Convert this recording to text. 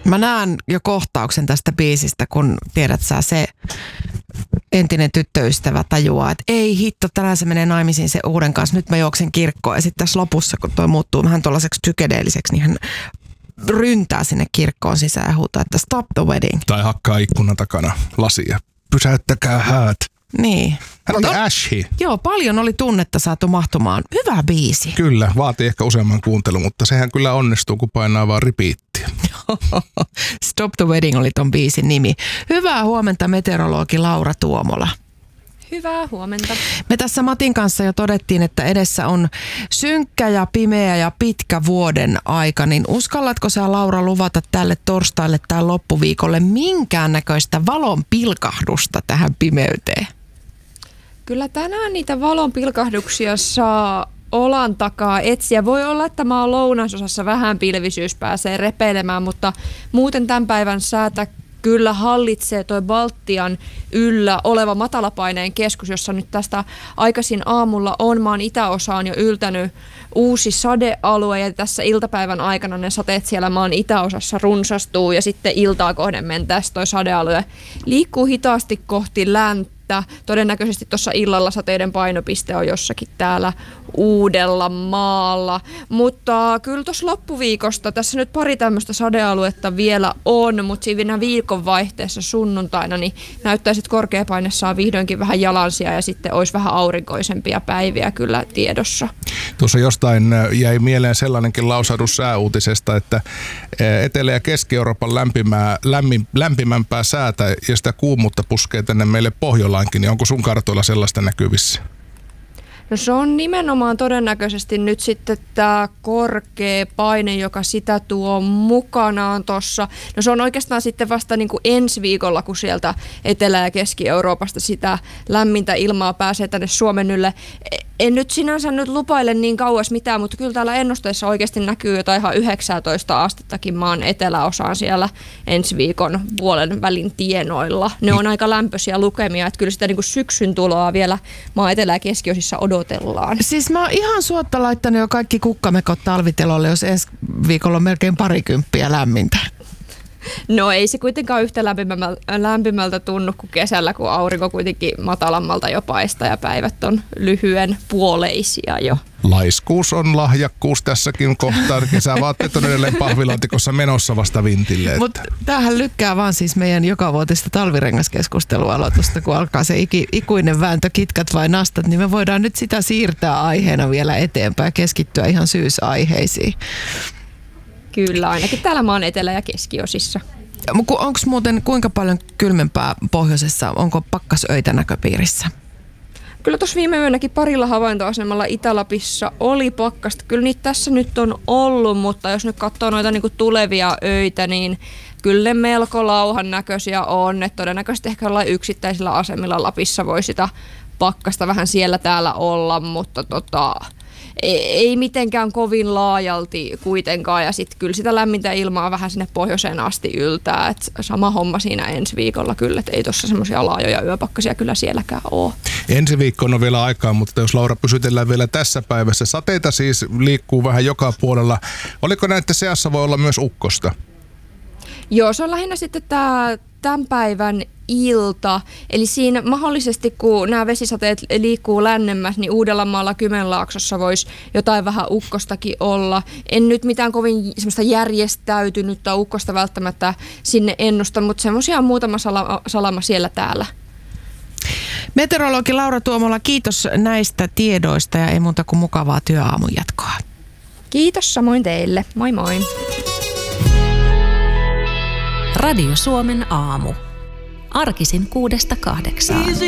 Mä näen jo kohtauksen tästä biisistä, kun tiedät sä se entinen tyttöystävä tajuaa, että ei hitto, tänään se menee naimisiin se uuden kanssa, nyt mä juoksen kirkkoon. Ja sitten tässä lopussa, kun toi muuttuu vähän tuollaiseksi psykedeelliseksi, niin hän ryntää sinne kirkkoon sisään ja huutaa, että stop the wedding. Tai hakkaa ikkunan takana lasia. Pysäyttäkää häät. Niin. Hän oli Ashi. Joo, paljon oli tunnetta saatu mahtumaan. Hyvä biisi. Kyllä, vaatii ehkä useamman kuuntelun, mutta sehän kyllä onnistuu, kun painaa vaan repeattiä. Stop the wedding oli ton biisin nimi. Hyvää huomenta, meteorologi Laura Tuomola. Hyvää huomenta. Me tässä Matin kanssa jo todettiin, että edessä on synkkä ja pimeä ja pitkä vuoden aika, niin uskallatko sä, Laura, luvata tälle torstaille tai loppuviikolle minkäännäköistä valon pilkahdusta tähän pimeyteen? Kyllä tänään niitä valon pilkahduksia saa olan takaa etsiä. Voi olla, että maan lounasosassa vähän pilvisyys pääsee repeilemään, mutta muuten tämän päivän säätä kyllä hallitsee toi Baltian yllä oleva matalapaineen keskus, jossa nyt tästä aikaisin aamulla on maan itäosaan jo yltänyt uusi sadealue ja tässä iltapäivän aikana ne sateet siellä maan itäosassa runsastuu ja sitten iltaa kohden mentäessä toi sadealue liikkuu hitaasti kohti länttä. Todennäköisesti tuossa illalla sateiden painopiste on jossakin täällä Uudellamaalla, mutta kyllä tuossa loppuviikosta tässä nyt pari tämmöistä sadealuetta vielä on, mutta siinä viikonvaihteessa sunnuntaina niin näyttäisi, että korkeapaine saa vihdoinkin vähän jalansia ja sitten olisi vähän aurinkoisempia päiviä kyllä tiedossa. Tuossa jostain jäi mieleen sellainenkin lausahdus sääuutisesta, että Etelä- ja Keski-Euroopan lämpimämpää säätä ja sitä kuumuutta puskee tänne meille Pohjolaankin, niin onko sun kartoilla sellaista näkyvissä? No se on nimenomaan todennäköisesti nyt sitten tämä korkea paine, joka sitä tuo mukanaan tuossa. No se on oikeastaan sitten vasta niin kuin ensi viikolla, kun sieltä Etelä- ja Keski-Euroopasta sitä lämmintä ilmaa pääsee tänne Suomen ylle. En nyt sinänsä nyt lupaile niin kauas mitään, mutta kyllä täällä ennusteissa oikeasti näkyy jotain ihan 19 astettakin maan eteläosaan siellä ensi viikon puolen välin tienoilla. Ne on aika lämpöisiä lukemia, että kyllä sitä niin kuin syksyn tuloa vielä maan etelä- ja keskiosissa odotellaan. Siis mä oon ihan suotta laittanut jo kaikki kukkamekot talvitelolle, jos ensi viikolla on melkein 20 lämmintä. No ei se kuitenkaan yhtä lämpimältä tunnu kuin kesällä, kun aurinko kuitenkin matalammalta jo paistaa ja päivät on lyhyen puoleisia jo. Laiskuus on lahjakkuus tässäkin kohtaa. Kesävaatteet on edelleen pahvilaatikossa menossa vasta vintille. Mutta tämähän lykkää vaan siis meidän jokavuotista talvirengaskeskustelualoitusta, kun alkaa se ikuinen vääntö, kitkat vai nastat, niin me voidaan nyt sitä siirtää aiheena vielä eteenpäin ja keskittyä ihan syysaiheisiin. Kyllä, ainakin täällä maan etelä- ja keskiosissa. Onko muuten kuinka paljon kylmempää pohjoisessa? Onko pakkasöitä näköpiirissä? Kyllä tuossa viime yönäkin parilla havaintoasemalla Itä-Lapissa oli pakkasta. Kyllä niitä tässä nyt on ollut, mutta jos nyt katsoo noita niinku tulevia öitä, niin kyllä ne melko lauhan näköisiä on. Et todennäköisesti ehkä jollain yksittäisillä asemilla Lapissa voi sitä pakkasta vähän siellä täällä olla, mutta ei mitenkään kovin laajalti kuitenkaan, ja sitten kyllä sitä lämmintä ilmaa vähän sinne pohjoiseen asti yltää, että sama homma siinä ensi viikolla kyllä, että ei tuossa semmoisia laajoja yöpakkasia kyllä sielläkään ole. Ensi viikkoon on vielä aikaa, mutta jos Laura pysytellään vielä tässä päivässä, sateita siis liikkuu vähän joka puolella. Oliko näiden seassa voi olla myös ukkosta? Joo, se on lähinnä sitten tämän päivän ilta. Eli siinä mahdollisesti, kun nämä vesisateet liikkuu lännemmäs, niin Uudellamaalla Kymenlaaksossa voisi jotain vähän ukkostakin olla. En nyt mitään kovin semmoista järjestäytynyttä ukkosta välttämättä sinne ennusta, mutta semmoisia on muutama salama siellä täällä. Meteorologi Laura Tuomola, kiitos näistä tiedoista ja ei muuta kuin mukavaa työaamun jatkoa. Kiitos samoin teille. Moi moi. Radio Suomen aamu. Arkisin 6–8.